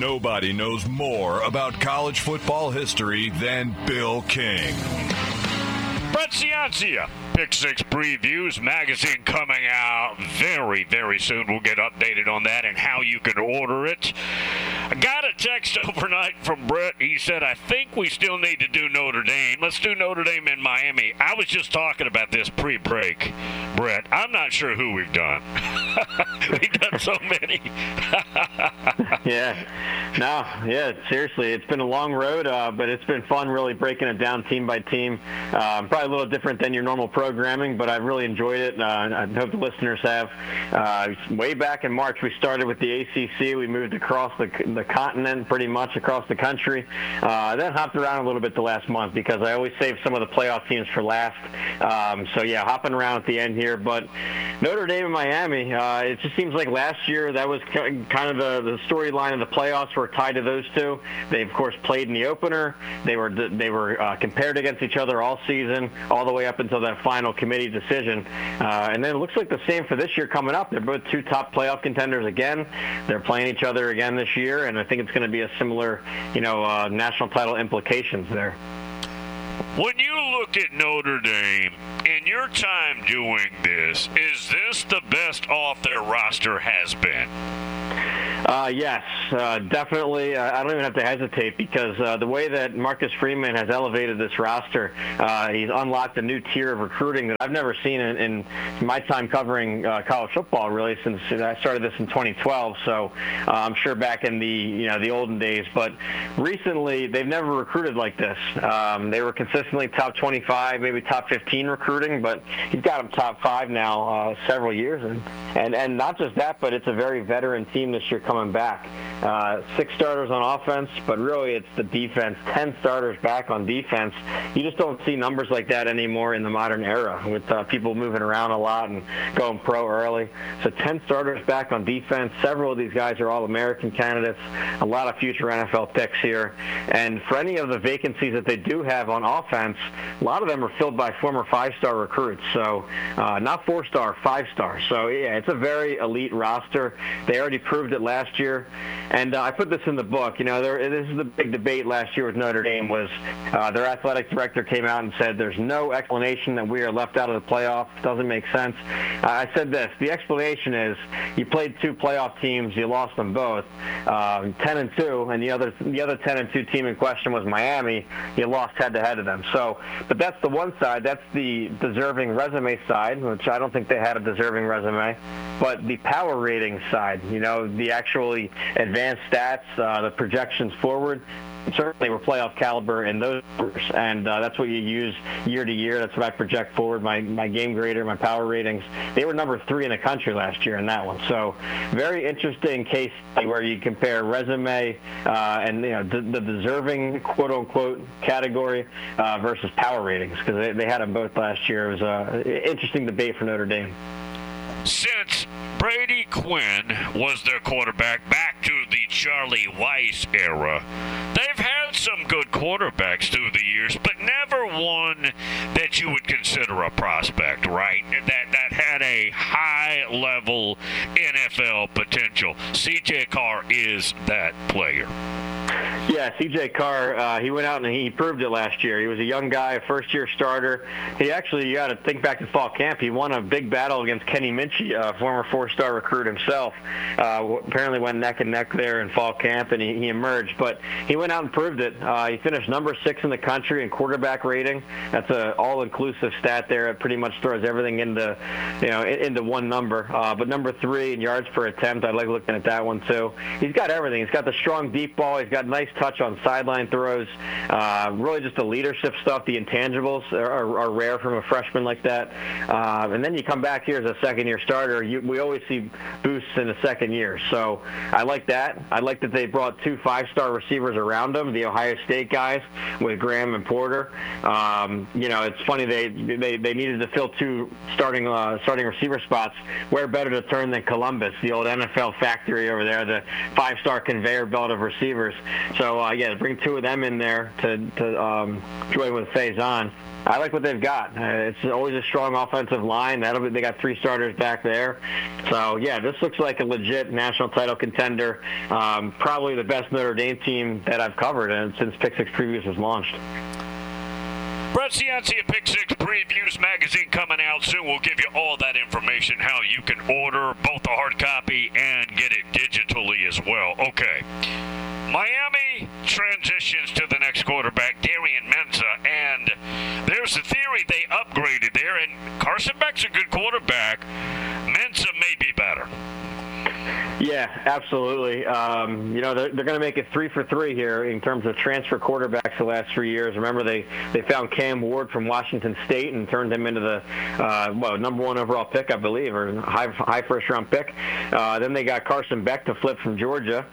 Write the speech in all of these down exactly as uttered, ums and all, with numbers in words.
Nobody knows more about college football history than Bill King. Brett Ciancia, Pick Six Previews magazine coming out very, very soon. We'll get updated on that and how you can order it. I got a text overnight from Brett. He said, I think we still need to do Notre Dame. Let's do Notre Dame in Miami. I was just talking about this pre-break, Brett. I'm not sure who we've done. We've done so many. yeah. No, yeah, seriously. It's been a long road, uh, but it's been fun really breaking it down team by team. Uh, probably a little different than your normal programming, but I've really enjoyed it. Uh, I hope the listeners have. Uh, way back in March, we started with the A C C. We moved across the, the continent, pretty much across the country. Uh, then hopped around a little bit the last month because I always save some of the playoff teams for last. Um, so, yeah, hopping around at the end here. But Notre Dame and Miami, uh, it just seems like last year that was kind of the, the storyline of the playoffs were tied to those two. They, of course, played in the opener. They were they were uh, compared against each other all season, all the way up until that final committee decision. Uh, and then it looks like the same for this year coming up. They're both two top playoff contenders again. They're playing each other again this year, and I think it's going to be a similar, you know, uh, national title implications there. When you look at Notre Dame, in your time doing this, is this the best off their roster has been? Uh, yes, uh, definitely. Uh, I don't even have to hesitate because uh, the way that Marcus Freeman has elevated this roster, uh, he's unlocked a new tier of recruiting that I've never seen in, in my time covering uh, college football, really, since I started this in twenty twelve. So uh, I'm sure back in the you know the olden days, but recently they've never recruited like this. Um, they were consistently top twenty-five, maybe top fifteen recruiting, but he's got them top five now uh, several years, and, and and not just that, but it's a very veteran team this year coming back. Uh, six starters on offense, but really it's the defense. Ten starters back on defense. You just don't see numbers like that anymore in the modern era with uh, people moving around a lot and going pro early. So ten starters back on defense. Several of these guys are All-American candidates. A lot of future N F L picks here. And for any of the vacancies that they do have on offense, a lot of them are filled by former five-star recruits. So uh, not four-star, five-star. So yeah, it's a very elite roster. They already proved it last year, and uh, I put this in the book. You know, there, this is the big debate last year with Notre Dame was uh, their athletic director came out and said there's no explanation that we are left out of the playoff. Doesn't make sense. Uh, I said this: the explanation is you played two playoff teams, you lost them both, um, ten and two, and the other the other ten and two team in question was Miami. You lost head to head to them. So, but that's the one side. That's the deserving resume side, which I don't think they had a deserving resume. But the power rating side, you know, the actually advanced stats, uh, the projections forward, certainly were playoff caliber in those numbers, and uh, that's what you use year to year. That's what I project forward, my, my game grader, my power ratings. They were number three in the country last year in that one. So very interesting case where you compare resume uh, and you know the, the deserving quote-unquote category uh, versus power ratings, because they, they had them both last year. It was an interesting debate for Notre Dame. Since Brady Quinn was their quarterback back to the Charlie Weiss era, they've had some good quarterbacks through the years, but never one that you would consider a prospect, right? That that had a high-level N F L potential. C J Carr is that player. Yeah, C J Carr, uh, he went out and he proved it last year. He was a young guy, a first-year starter. He actually, you got to think back to fall camp, he won a big battle against Kenny Minchey, a former four-star recruit himself. Uh, apparently went neck and neck there in fall camp, and he, he emerged. But he went out and proved it. Uh, he finished number six in the country in quarterback rating. That's an all-inclusive stat there. It pretty much throws everything into, you know, into one number. Uh, but number three in yards per attempt, I like looking at that one too. He's got everything. He's got the strong deep ball. He's got nice touch on sideline throws. Uh, really just the leadership stuff, the intangibles are, are, are rare from a freshman like that. Uh, and then you come back here as a second-year starter. You, we always see boosts in the second year. So I like that. I like that they brought two five-star receivers around them, the Ohio State guys with Graham and Porter. Um, you know, it's funny they, they they needed to fill two starting uh, starting receiver spots. Where better to turn than Columbus, the old N F L factory over there, the five-star conveyor belt of receivers. So, uh, yeah, bring two of them in there to, to um, join with Faison. I like what they've got. Uh, it's always a strong offensive line. That'll be, they got three starters back there. So, yeah, this looks like a legit national title contender. Um, probably the best Notre Dame team that I've covered and since Pick Six Previews was launched. Brett Ciancia, Pick Six Previews magazine coming out soon. We'll give you all that information, how you can order both the hard copy and get it digitally as well. Okay. Miami transitions to the next quarterback, Darian Mensah, and there's a theory they upgraded there, and Carson Beck's a good quarterback. Mensah may be better. Yeah, absolutely. Um, you know, they're, they're going to make it three for three here in terms of transfer quarterbacks the last three years. Remember, they, they found Cam Ward from Washington State and turned him into the, uh, well, number one overall pick, I believe, or high, high first-round pick. Uh, then they got Carson Beck to flip from Georgia.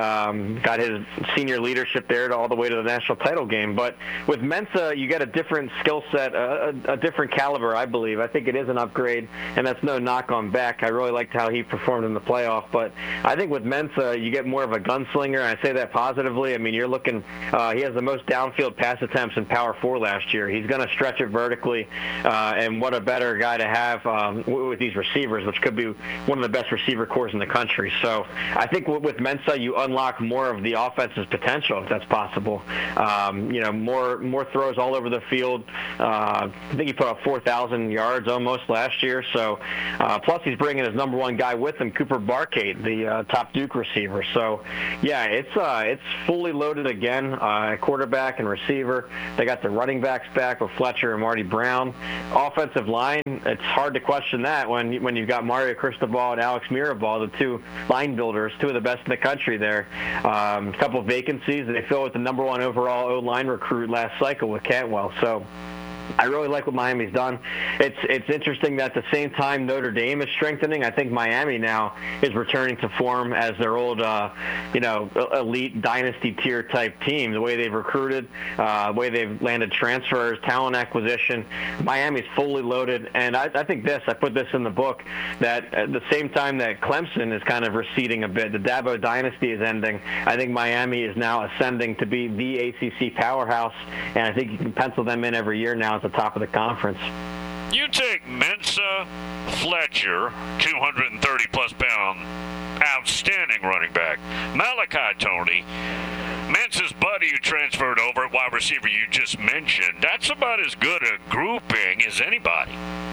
Um, got his senior leadership there to all the way to the national title game. But with Mensah, you get a different skill set, a, a, a different caliber, I believe. I think it is an upgrade, and that's no knock on Beck. I really liked how he performed in the playoff. But I think with Mensah, you get more of a gunslinger, and I say that positively. I mean, you're looking, uh, he has the most downfield pass attempts in Power Four last year. He's going to stretch it vertically, uh, and what a better guy to have um, with these receivers, which could be one of the best receiver corps in the country. So I think with Mensah, you unlock more of the offense's potential, if that's possible. Um, you know, more more throws all over the field. Uh, I think he put up four thousand yards almost last year. So uh, plus he's bringing his number one guy with him, Cooper Barkade, the uh, top Duke receiver. So, yeah, it's uh, it's fully loaded again, uh, quarterback and receiver. They got the running backs back with Fletcher and Marty Brown. Offensive line, it's hard to question that when when you've got Mario Cristobal and Alex Mirabal, the two line builders, two of the best in the country there. Um, a couple of vacancies. They fill with the number one overall O-line recruit last cycle with Cantwell. So I really like what Miami's done. It's it's interesting that at the same time Notre Dame is strengthening, I think Miami now is returning to form as their old, uh, you know, elite dynasty tier type team. The way they've recruited, uh, the way they've landed transfers, talent acquisition. Miami's fully loaded, and I, I think this, I put this in the book, that at the same time that Clemson is kind of receding a bit, the Dabo dynasty is ending, I think Miami is now ascending to be the A C C powerhouse, and I think you can pencil them in every year now at the top of the conference. You take Mensah, Fletcher, two hundred thirty plus pound, outstanding running back, Malachi Tony, Mensah's buddy who transferred over at wide receiver you just mentioned. That's about as good a grouping as anybody.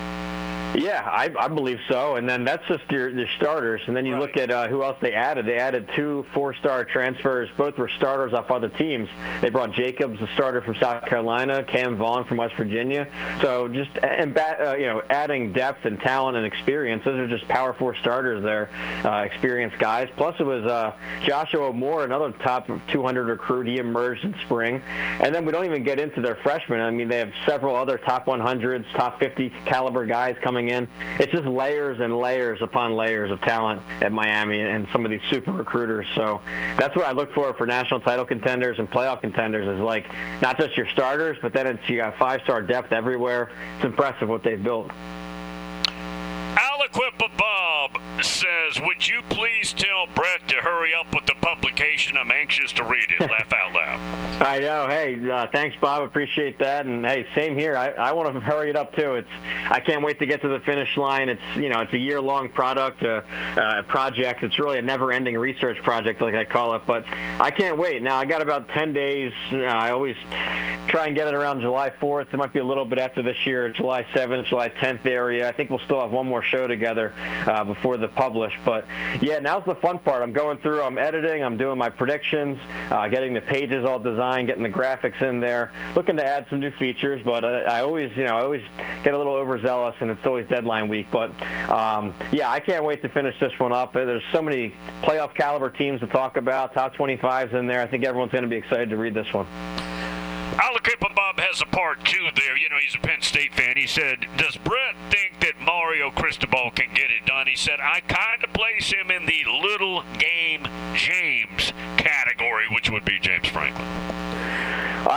Yeah, I, I believe so. And then that's just your, your starters. And then you right. look at uh, who else they added. They added two four-star transfers. Both were starters off other teams. They brought Jacobs, the starter from South Carolina, Cam Vaughn from West Virginia. So just and uh, you know, adding depth and talent and experience. Those are just Power Four starters there, uh, experienced guys. Plus it was uh, Joshua Moore, another top two hundred recruit. He emerged in spring. And then we don't even get into their freshmen. I mean, they have several other top one hundreds, top fifty caliber guys coming in. It's just layers and layers upon layers of talent at Miami and some of these super recruiters. So that's what I look for for national title contenders and playoff contenders, is like not just your starters, but then it's you got five-star depth everywhere. It's impressive what they've built. Aliquippa Bob says, would you please tell Brett to hurry up with the publication? I'm anxious to read it. Laugh out loud. I know. Hey, uh, thanks, Bob. Appreciate that. And, hey, same here. I, I want to hurry it up, too. It's I can't wait to get to the finish line. It's, you know, it's a year-long product, uh, uh, project. It's really a never-ending research project, like I call it. But I can't wait. Now, I got about ten days. You know, I always try and get it around July fourth. It might be a little bit after this year, July seventh, July tenth area. I think we'll still have one more show together uh, before the publish. But, yeah, now's the fun part. I'm going through, I'm editing, I'm doing my predictions, uh, getting the pages all designed, getting the graphics in there, looking to add some new features. But uh, I always, you know, I always get a little overzealous, and it's always deadline week. But, um, yeah, I can't wait to finish this one up. There's so many playoff caliber teams to talk about, top twenty-fives in there. I think everyone's going to be excited to read this one. Aliquippa Bob has a part two there. You know, he's a Penn State fan. He said, does Brett think that Mario Cristobal can get it done? He said, I kind of place him in the little game James category, which would be James Franklin. I,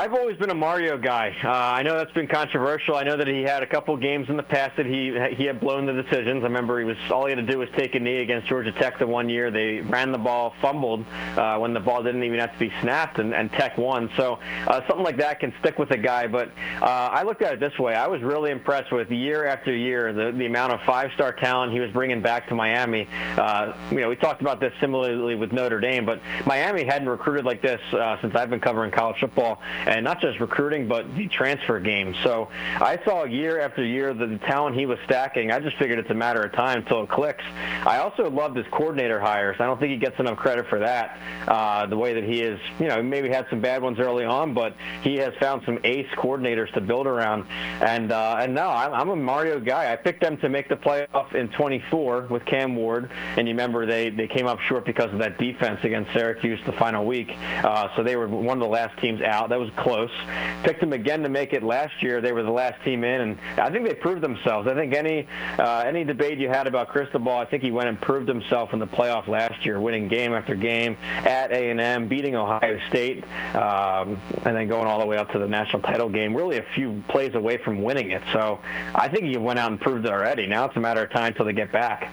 I've always been a Mario guy. Uh, I know that's been controversial. I know that he had a couple games in the past that he he had blown the decisions. I remember he was all he had to do was take a knee against Georgia Tech the one year. They ran the ball, fumbled uh, when the ball didn't even have to be snapped, and, and Tech won. So uh, something like that can stick with a guy. But uh, I looked at it this way. I was really impressed with year after year the, the amount of five-star talent he was bringing back to Miami. Uh, you know, we talked about this similarly with Notre Dame, but Miami hadn't recruited like this uh, since I've been covering college football. And not just recruiting, but the transfer game. So I saw year after year the, the talent he was stacking. I just figured it's a matter of time until it clicks. I also loved his coordinator hires. I don't think he gets enough credit for that, uh, the way that he is, you know, maybe had some bad ones early on, but he has found some ace coordinators to build around. And uh, and no, I'm, I'm a Mario guy. I picked them to make the playoff in twenty-four with Cam Ward. And you remember they, they came up short because of that defense against Syracuse the final week. Uh, so they were one of the last teams out. That was close. Picked them again to make it last year. They were the last team in, and I think they proved themselves. I think any uh, any debate you had about Cristobal, I think he went and proved himself in the playoff last year, winning game after game at A and M, beating Ohio State, um, and then going all the way up to the national title game, really a few plays away from winning it. So I think he went out and proved it already. Now it's a matter of time until they get back.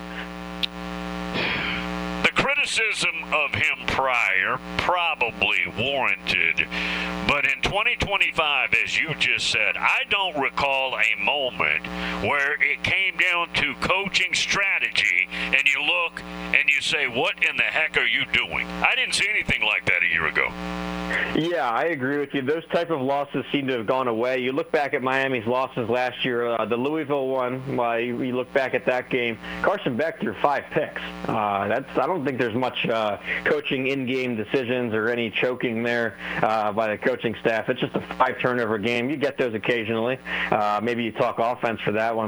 Criticism of him prior, probably warranted, but in twenty twenty-five, as you just said, I don't recall a moment where it came down to coaching strategy and you look and you say, what in the heck are you doing? I didn't see anything like that a year ago. Yeah, I agree with you. Those type of losses seem to have gone away. You look back at Miami's losses last year, uh, the Louisville one, uh, you, you look back at that game, Carson Beck threw five picks. Uh, that's I don't think there's much uh, coaching in-game decisions or any choking there uh, by the coaching staff. It's just a five-turnover game. You get those occasionally. Uh, maybe you talk offense for that one.